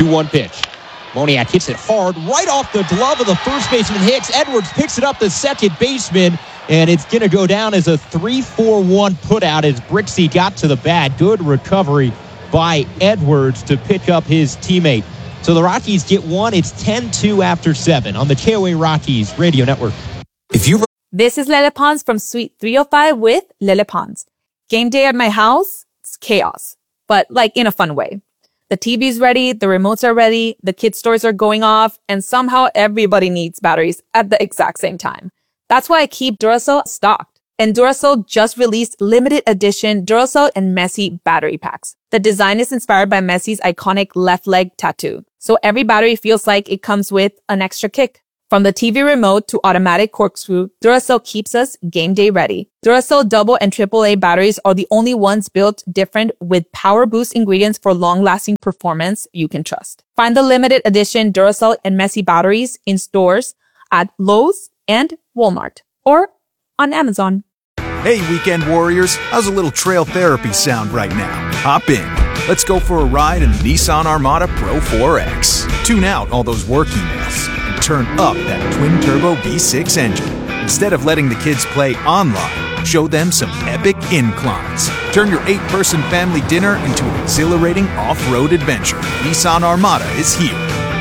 2-1 pitch. Moniak hits it hard right off the glove of the first baseman Hicks. Edwards picks it up, the second baseman, and it's going to go down as a 3-4-1 putout as Brixey got to the bat. Good recovery by Edwards to pick up his teammate. So the Rockies get one. It's 10-2 after 7 on the KOA Rockies Radio Network. This is Lele Pons from Suite 305 with Lele Pons. Game day at my house, it's chaos, but like in a fun way. The TV's ready, the remotes are ready, the kids' toys are going off, and somehow everybody needs batteries at the exact same time. That's why I keep Duracell stocked. And Duracell just released limited edition Duracell and Messi battery packs. The design is inspired by Messi's iconic left leg tattoo. So every battery feels like it comes with an extra kick. From the TV remote to automatic corkscrew, Duracell keeps us game day ready. Duracell double and AAA batteries are the only ones built different with power boost ingredients for long-lasting performance you can trust. Find the limited edition Duracell and Messi batteries in stores at Lowe's and Walmart or on Amazon. Hey, weekend warriors, how's a little trail therapy sound right now? Hop in. Let's go for a ride in the Nissan Armada Pro 4X. Tune out all those work emails and turn up that twin-turbo V6 engine. Instead of letting the kids play online, show them some epic inclines. Turn your 8-person family dinner into an exhilarating off-road adventure. Nissan Armada is here.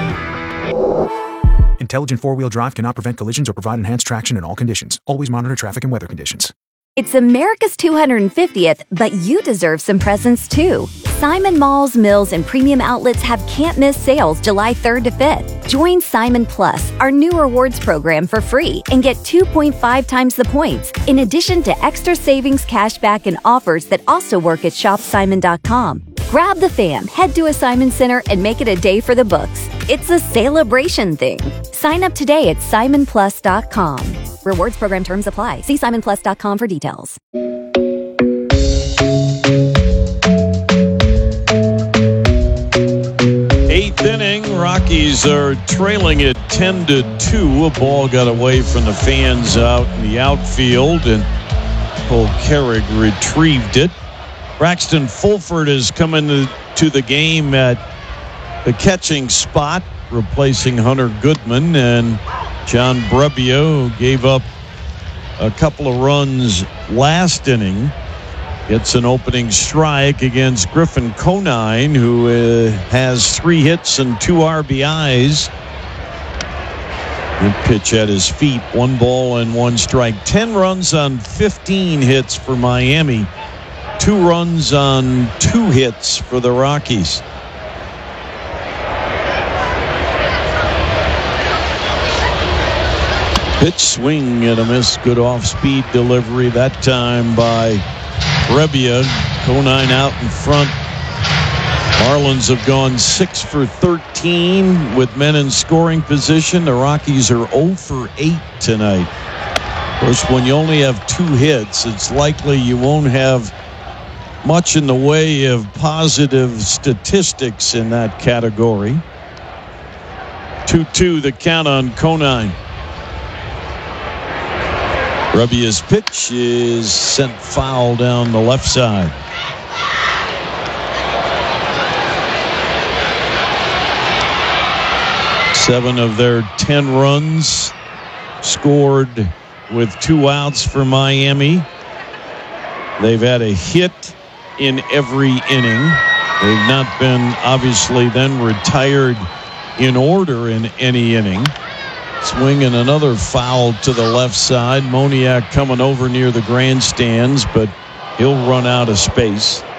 Intelligent four-wheel drive cannot prevent collisions or provide enhanced traction in all conditions. Always monitor traffic and weather conditions. It's America's 250th, but you deserve some presents too. Simon Malls, Mills, and Premium Outlets have can't-miss sales July 3rd to 5th. Join Simon Plus, our new rewards program, for free and get 2.5 times the points, in addition to extra savings, cashback, and offers that also work at shopsimon.com. Grab the fam, head to a Simon Center, and make it a day for the books. It's a celebration thing. Sign up today at simonplus.com. Rewards program terms apply. See simonplus.com for details. Eighth inning, Rockies are trailing it 10-2. A ball got away from the fans out in the outfield, and Cole Carrick retrieved it. Braxton Fulford has come into the game at the catching spot, replacing Hunter Goodman, and John Brebbia, who gave up a couple of runs last inning, gets an opening strike against Griffin Conine, who has 3 hits and 2 RBIs. Good pitch at his feet. 1 ball and 1 strike. 10 runs on 15 hits for Miami. 2 runs on 2 hits for the Rockies. Pitch swing and a miss. Good off-speed delivery that time by Brebbia. Conine out in front. Marlins have gone 6 for 13 with men in scoring position. The Rockies are 0 for 8 tonight. Of course, when you only have 2 hits, it's likely you won't have much in the way of positive statistics in that category. 2-2 the count on Conine. Brebbia's pitch is sent foul down the left side. Seven of their 10 runs scored with 2 outs for Miami. They've had a hit in every inning. They've not been obviously then retired in order in any inning. Swing and another foul to the left side. Moniak coming over near the grandstands, but he'll run out of space.